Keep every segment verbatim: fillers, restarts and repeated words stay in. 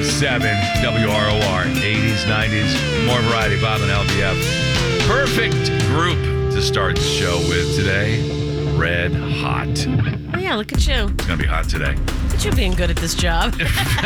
five seven W R O R, eighties, nineties, more variety, Bob and L B F. Perfect group to start the show with today. Red Hot. Oh, yeah, look at you. It's going to be hot today. Look at you being good at this job.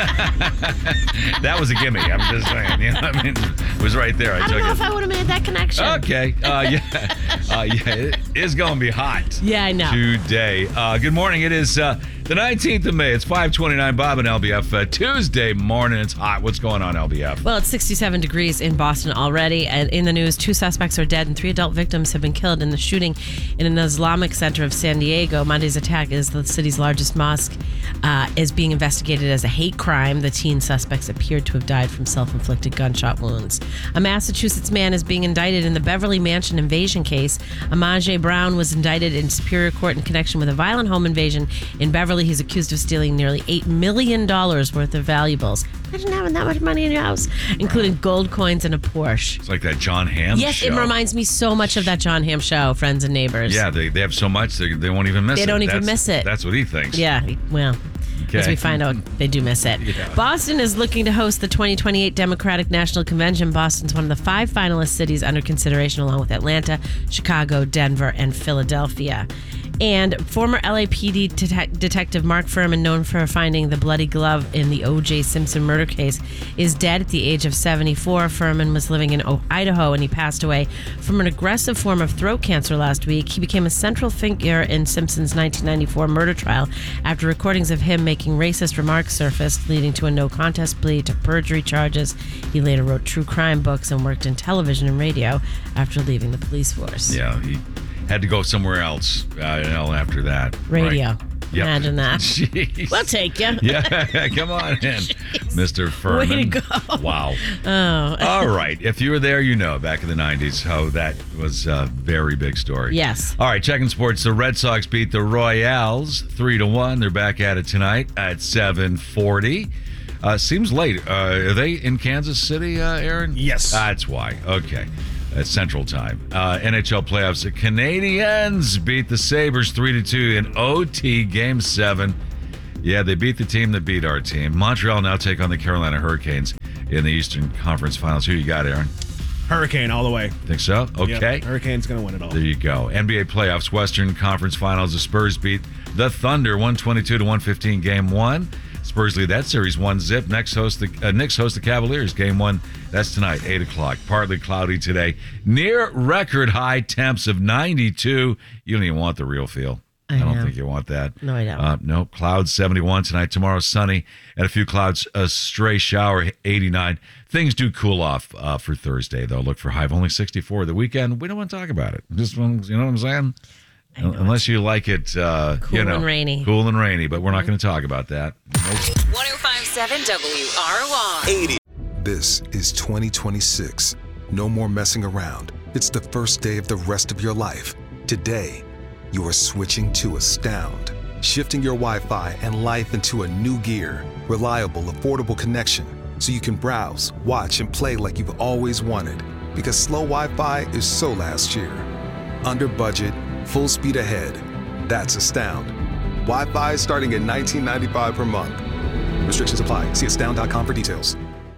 That was a gimme. I'm just saying. You know what I mean? It was right there. I, I don't took know it. if I would have made that connection. Okay. Uh, yeah. Uh, yeah. It is going to be hot. Yeah, I know. Today. Uh, good morning. It is uh, the nineteenth of May. It's five twenty-nine. Bob and L B F. Uh, Tuesday morning. It's hot. What's going on, L B F? Well, it's sixty-seven degrees in Boston already. And in the news, two suspects are dead and three adult victims have been killed in the shooting in an Islamic center of San Diego. Monday's attack is the city's largest mosque. Uh, is being investigated as a hate crime. The teen suspects appeared to have died from self-inflicted gunshot wounds. A Massachusetts man is being indicted in the Beverly Mansion invasion case. Amaje Brown was indicted in Superior Court in connection with a violent home invasion in Beverly. He's accused of stealing nearly eight million dollars worth of valuables. Imagine having that much money in your house, including wow. gold coins and a Porsche. It's like that John Hamm yes, show. Yes, it reminds me so much of that John Hamm show, Friends and Neighbors. Yeah, they, they have so much, they, they won't even miss they it. They don't even that's, miss it. That's what he thinks. Yeah, well... Okay. As we find out, they do miss it. Yeah. Boston is looking to host the twenty twenty-eight Democratic National Convention. Boston's one of the five finalist cities under consideration, along with Atlanta, Chicago, Denver, and Philadelphia. And former L A P D det- detective Mark Furman, known for finding the bloody glove in the O J Simpson murder case, is dead at the age of seventy-four. Furman was living in Idaho, and he passed away from an aggressive form of throat cancer last week. He became a central figure in Simpson's nineteen ninety-four murder trial after recordings of him making racist remarks surfaced, leading to a no-contest plea to perjury charges. He later wrote true crime books and worked in television and radio after leaving the police force. Yeah, he had to go somewhere else, uh, you know, after that. Radio. Right? Yep. Imagine that. Jeez. We'll take you. Yeah, come on in, Jeez. Mister Furman. Way to go. Wow. Oh. All right. If you were there, you know, back in the nineties, how that was a very big story. Yes. All right, checking sports. The Red Sox beat the Royals three to one. They're back at it tonight at seven forty. Uh, seems late. Uh, are they in Kansas City, uh, Aaron? Yes. That's why. Okay. At Central Time. Uh, N H L playoffs. The Canadiens beat the Sabres three to two in O T Game seven. Yeah, they beat the team that beat our team. Montreal now take on the Carolina Hurricanes in the Eastern Conference Finals. Who you got, Aaron? Hurricane all the way. Think so? Okay. Yep. Hurricane's going to win it all. There you go. N B A playoffs. Western Conference Finals. The Spurs beat the Thunder one twenty-two to one fifteen Game one. Spurs lead that series one zip. Next host the uh, Knicks host the Cavaliers. Game one. That's tonight, eight o'clock. Partly cloudy today. Near record high temps of ninety-two. You don't even want the real feel. I, I don't know. think you want that. No, I don't. Uh, no, clouds seventy-one tonight. Tomorrow sunny and a few clouds. A stray shower eighty-nine. Things do cool off uh, for Thursday though. Look for high of only sixty-four. The weekend we don't want to talk about it. Just you know what I'm saying. Unless you like it, uh, cool you know, and rainy. Cool and rainy, but we're not going to talk about that. one oh five point seven W R O R. eighty. This is twenty twenty-six. No more messing around. It's the first day of the rest of your life. Today, you are switching to Astound, shifting your Wi-Fi and life into a new gear. Reliable, affordable connection, so you can browse, watch, and play like you've always wanted. Because slow Wi-Fi is so last year. Under budget, full speed ahead. That's Astound. Wi-Fi starting at nineteen ninety-five per month. Restrictions apply. See astound dot com for details.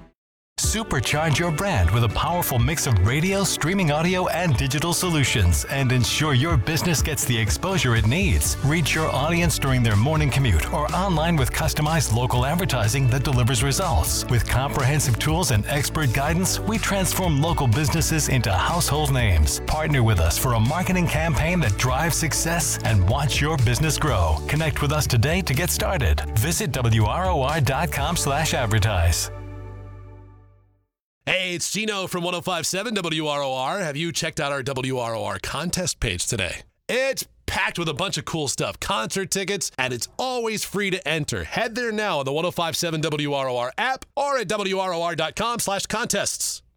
Supercharge your brand with a powerful mix of radio, streaming audio, and digital solutions, and ensure your business gets the exposure it needs. Reach your audience during their morning commute or online with customized local advertising that delivers results. With comprehensive tools and expert guidance, we transform local businesses into household names. Partner with us for a marketing campaign that drives success and watch your business grow. Connect with us today to get started. Visit W R O R dot com slash advertise. Hey, it's Gino from one oh five point seven W R O R. Have you checked out our W R O R contest page today? It's packed with a bunch of cool stuff, concert tickets, and it's always free to enter. Head there now on the one oh five point seven W R O R app or at W R O R dot com slash contests.